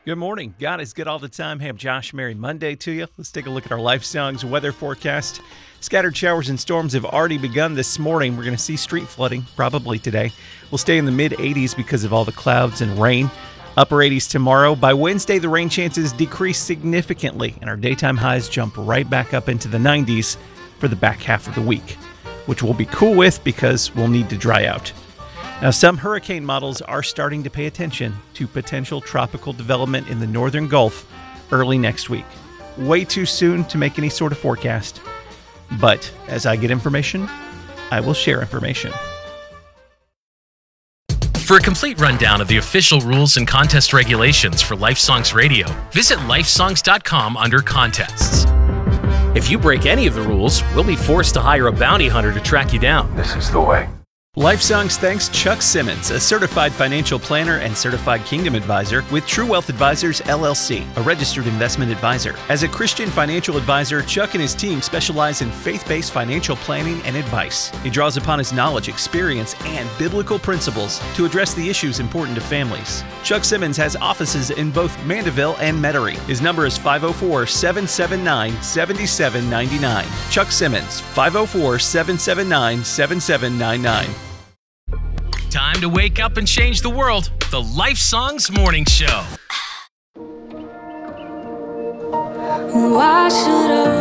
Good morning. God is good all the time. Hey, I'm Josh. Merry Monday to you. Let's take a look at our Life Songs weather forecast. Scattered showers and storms have already begun this morning. We're going to see street flooding probably today. We'll stay in the mid-80s because of all the clouds and rain. Upper 80s tomorrow. By Wednesday, the rain chances decrease significantly, and our daytime highs jump right back up into the 90s for the back half of the week, which we'll be cool with because we'll need to dry out. Now, some hurricane models are starting to pay attention to potential tropical development in the northern Gulf early next week. Way too soon to make any sort of forecast, but as I get information, I will share information. For a complete rundown of the official rules and contest regulations for Life Songs Radio, visit lifesongs.com under Contests. If you break any of the rules, we'll be forced to hire a bounty hunter to track you down. This is the way. Life Songs thanks Chuck Simmons, a certified financial planner and certified Kingdom advisor with True Wealth Advisors, LLC, a registered investment advisor. As a Christian financial advisor, Chuck and his team specialize in faith-based financial planning and advice. He draws upon his knowledge, experience, and biblical principles to address the issues important to families. Chuck Simmons has offices in both Mandeville and Metairie. His number is 504-779-7799. Chuck Simmons, 504-779-7799. Time to wake up and change the world. The Life Songs Morning Show. Why should I